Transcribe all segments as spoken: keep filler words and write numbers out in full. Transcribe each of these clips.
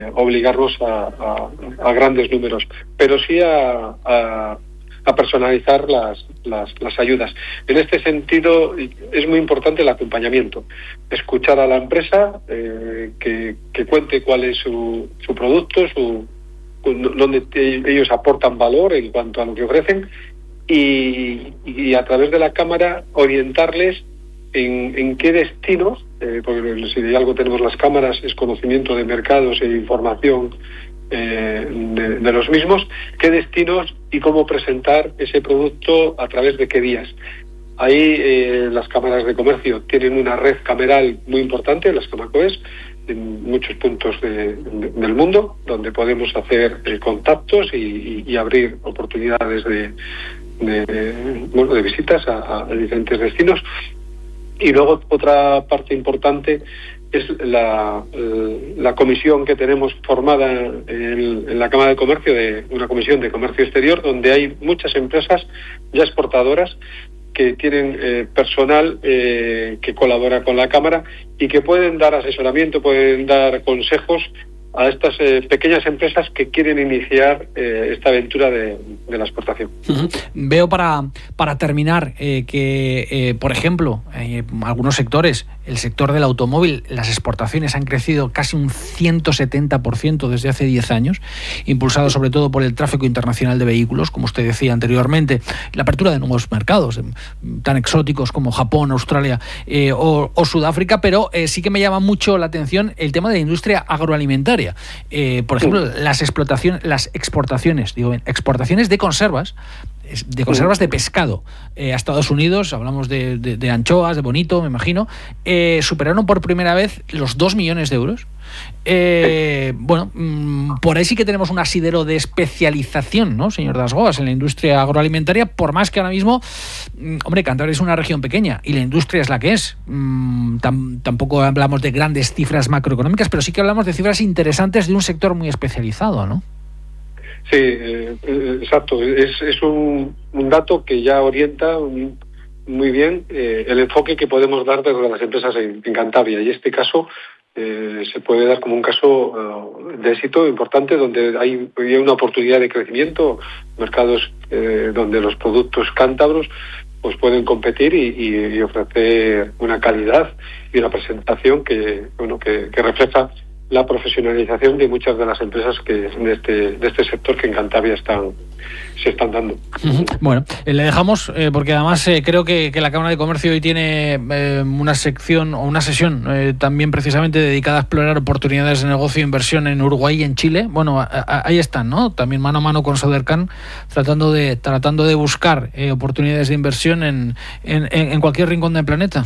obligarnos a, a, a grandes números, pero sí a, a, a personalizar las, las, las ayudas. En este sentido es muy importante el acompañamiento, escuchar a la empresa, eh, que, que cuente cuál es su, su producto, su, donde ellos aportan valor en cuanto a lo que ofrecen, y, y a través de la cámara orientarles en, en qué destinos, eh, porque si de algo tenemos las cámaras es conocimiento de mercados e información eh, de, de los mismos, qué destinos y cómo presentar ese producto a través de qué vías. Ahí eh, las cámaras de comercio tienen una red cameral muy importante, las Camacoes, en muchos puntos de, de, del mundo, donde podemos hacer eh, contactos y, y, y abrir oportunidades de, de, de, bueno, de visitas a, a diferentes destinos. Y luego otra parte importante es la, la comisión que tenemos formada en, en la Cámara de Comercio, de una comisión de comercio exterior, donde hay muchas empresas ya exportadoras que tienen eh, personal eh, que colabora con la Cámara y que pueden dar asesoramiento, pueden dar consejos a estas eh, pequeñas empresas que quieren iniciar eh, esta aventura de, de la exportación. Uh-huh. Veo para, para terminar eh, que, eh, por ejemplo, eh, algunos sectores, el sector del automóvil, las exportaciones han crecido casi un ciento setenta por ciento desde hace diez años, impulsado sobre todo por el tráfico internacional de vehículos, como usted decía anteriormente, la apertura de nuevos mercados, eh, tan exóticos como Japón, Australia eh, o, o Sudáfrica, pero eh, sí que me llama mucho la atención el tema de la industria agroalimentaria. Eh, por ejemplo, las explotaciones, las exportaciones, digo, exportaciones de conservas, de conservas de pescado eh, a Estados Unidos, hablamos de, de, de anchoas, de bonito, me imagino, eh, superaron por primera vez los dos millones de euros. Eh, bueno, mmm, por ahí sí que tenemos un asidero de especialización, ¿no, señor Dasgoas, en la industria agroalimentaria, por más que ahora mismo, mmm, hombre, Cantabria es una región pequeña y la industria es la que es. Mmm, tam, tampoco hablamos de grandes cifras macroeconómicas, pero sí que hablamos de cifras interesantes de un sector muy especializado, ¿no? Sí, eh, exacto. Es, es un, un dato que ya orienta un, muy bien eh, el enfoque que podemos dar desde las empresas en, en Cantabria. Y este caso eh, se puede dar como un caso uh, de éxito importante, donde hay, hay una oportunidad de crecimiento, mercados eh, donde los productos cántabros pues pueden competir y, y, y ofrecer una calidad y una presentación que, bueno, que, que refleja la profesionalización de muchas de las empresas que de este de este sector que en Cantabria están se están dando. Uh-huh. Bueno, eh, le dejamos eh, porque además eh, creo que, que la Cámara de Comercio hoy tiene eh, una sección o una sesión eh, también precisamente dedicada a explorar oportunidades de negocio e inversión en Uruguay y en Chile. Bueno, a, a, ahí están, ¿no? También mano a mano con Sodercan, tratando de tratando de buscar eh, oportunidades de inversión en, en, en cualquier rincón del planeta.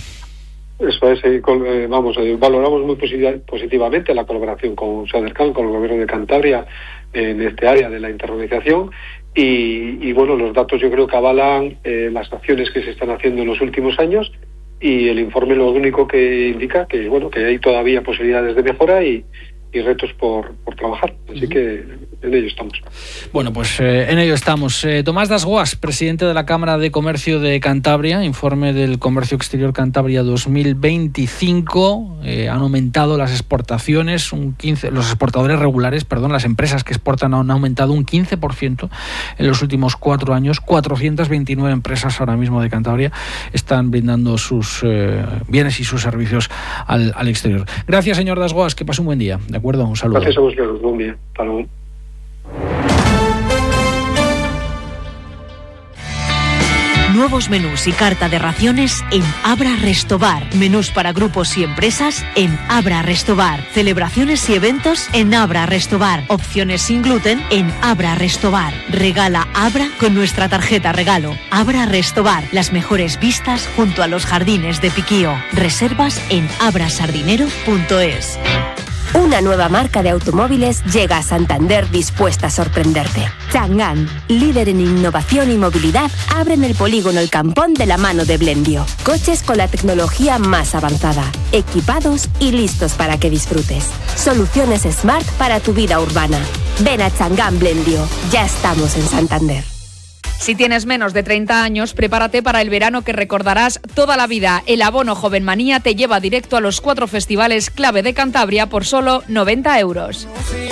Eso es, eh, con, eh, vamos, eh, valoramos muy posit- positivamente la colaboración con Sodercan, con el Gobierno de Cantabria en este área de la internacionalización y, y bueno, los datos yo creo que avalan eh, las acciones que se están haciendo en los últimos años y el informe lo único que indica que bueno que hay todavía posibilidades de mejora y, y retos por, por trabajar, así uh-huh. que en ello estamos. Bueno, pues eh, en ello estamos. Eh, Tomás Dasgoas, presidente de la Cámara de Comercio de Cantabria, informe del Comercio Exterior Cantabria dos mil veinticinco, eh, han aumentado las exportaciones, un quince, los exportadores regulares, perdón, las empresas que exportan han aumentado un quince por ciento en los últimos cuatro años, cuatrocientas veintinueve empresas ahora mismo de Cantabria están brindando sus eh, bienes y sus servicios al, al exterior. Gracias, señor Dasgoas, que pase un buen día, ¿de acuerdo? Un saludo. Gracias a vosotros, buen día. Hasta luego. Nuevos menús y carta de raciones en Abra Restobar. Menús para grupos y empresas en Abra Restobar. Celebraciones y eventos en Abra Restobar. Opciones sin gluten en Abra Restobar. Regala Abra con nuestra tarjeta regalo. Abra Restobar. Las mejores vistas junto a los jardines de Piquío. Reservas en abrasardinero punto es. Una nueva marca de automóviles llega a Santander dispuesta a sorprenderte. Chang'an, líder en innovación y movilidad, abre en el polígono El Campón de la mano de Blendio. Coches con la tecnología más avanzada, equipados y listos para que disfrutes. Soluciones Smart para tu vida urbana. Ven a Chang'an Blendio. Ya estamos en Santander. Si tienes menos de treinta años, prepárate para el verano que recordarás toda la vida. El abono Jovenmanía te lleva directo a los cuatro festivales clave de Cantabria por solo noventa euros.